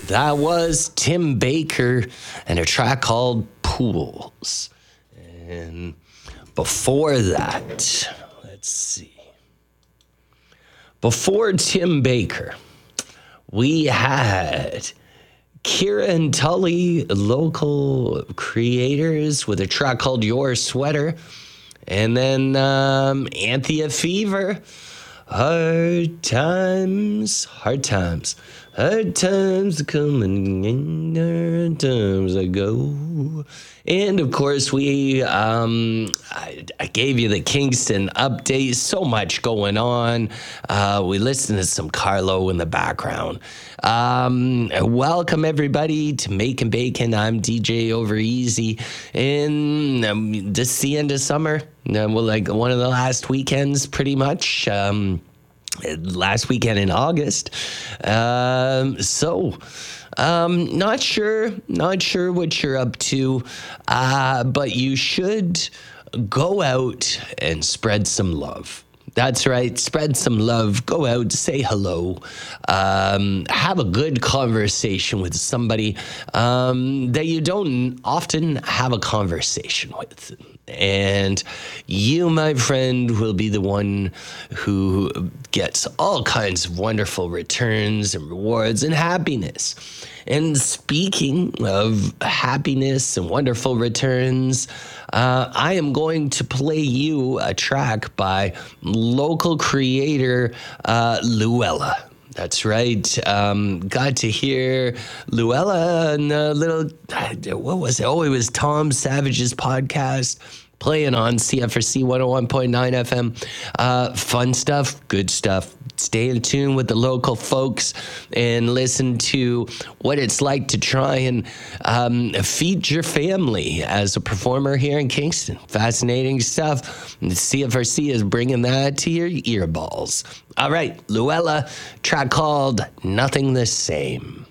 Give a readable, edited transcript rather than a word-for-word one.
That was Tim Baker and a track called Pools. And before that, let's see. Before Tim Baker, we had Kira and Tully, local creators, with a track called Your Sweater. And then Anthea Fever, Hard times coming, hard times I go. And of course, I gave you the Kingston update. So much going on. We listened to some Carlo in the background. Welcome everybody to Making Bacon. I'm DJ Over Easy, and this is the end of summer. Like one of the last weekends, pretty much. Last weekend in August. Not sure what you're up to, but you should go out and spread some love. That's right. Spread some love. Go out, say hello, have a good conversation with somebody that you don't often have a conversation with. And you, my friend, will be the one who gets all kinds of wonderful returns and rewards and happiness. And speaking of happiness and wonderful returns, I am going to play you a track by local creator Luella. That's right. Got to hear Luella and a little, what was it? Oh, it was Tom Savage's podcast playing on CFRC 101.9 FM. Fun stuff, good stuff. Stay in tune with the local folks and listen to what it's like to try and feed your family as a performer here in Kingston. Fascinating stuff. CFRC is bringing that to your earballs. All right, Luella, track called Nothing the Same.